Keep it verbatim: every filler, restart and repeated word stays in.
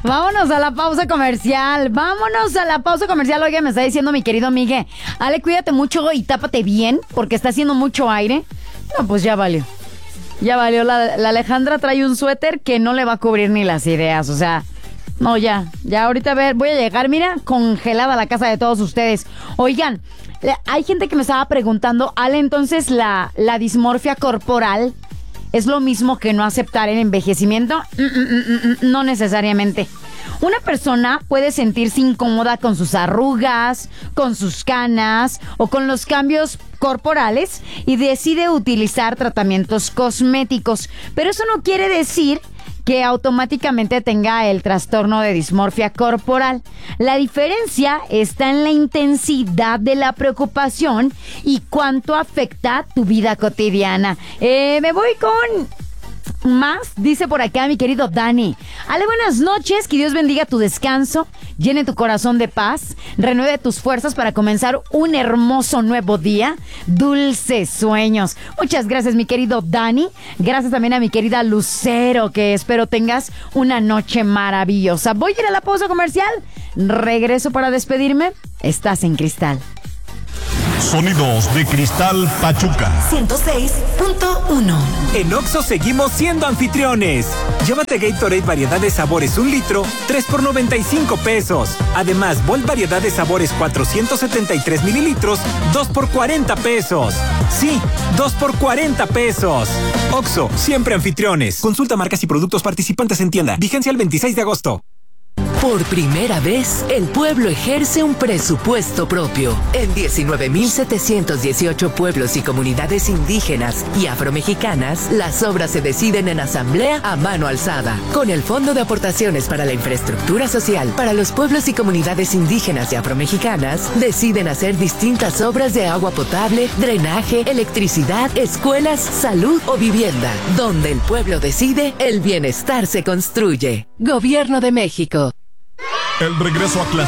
Vámonos a la pausa comercial. Vámonos a la pausa comercial. Oiga, me está diciendo mi querido Miguel. Ale, cuídate mucho y tápate bien porque está haciendo mucho aire. No, pues ya valió. Ya valió. La, la Alejandra trae un suéter que no le va a cubrir ni las ideas. O sea, no, ya. Ya ahorita a ver, voy a llegar, mira, congelada a la casa de todos ustedes. Oigan, hay gente que me estaba preguntando, Ale, entonces la, la dismorfia corporal ¿es lo mismo que no aceptar el envejecimiento? Mm, mm, mm, mm, no necesariamente. Una persona puede sentirse incómoda con sus arrugas, con sus canas o con los cambios corporales y decide utilizar tratamientos cosméticos. Pero eso no quiere decir que automáticamente tenga el trastorno de dismorfia corporal. La diferencia está en la intensidad de la preocupación y cuánto afecta tu vida cotidiana. Eh, me voy con más, dice por acá mi querido Dani. Ale, buenas noches, que Dios bendiga tu descanso, llene tu corazón de paz, renueve tus fuerzas para comenzar un hermoso nuevo día, dulces sueños. Muchas gracias, mi querido Dani. Gracias también a mi querida Lucero, que espero tengas una noche maravillosa. Voy a ir a la pausa comercial, regreso para despedirme. Estás en Cristal. Sonidos de Cristal Pachuca ciento seis punto uno. En Oxxo seguimos siendo anfitriones. Llévate Gatorade variedad de sabores un litro, tres por noventa y cinco pesos. Además, Volt variedad de sabores cuatrocientos setenta y tres mililitros, dos por cuarenta pesos. Sí, dos por cuarenta pesos. Oxxo, siempre anfitriones. Consulta marcas y productos participantes en tienda. Vigencia el veintiséis de agosto. Por primera vez, el pueblo ejerce un presupuesto propio. En diecinueve mil setecientos dieciocho pueblos y comunidades indígenas y afromexicanas, las obras se deciden en asamblea a mano alzada. Con el Fondo de Aportaciones para la Infraestructura Social para los pueblos y comunidades indígenas y afromexicanas, deciden hacer distintas obras de agua potable, drenaje, electricidad, escuelas, salud o vivienda. Donde el pueblo decide, el bienestar se construye. Gobierno de México. El regreso a clase.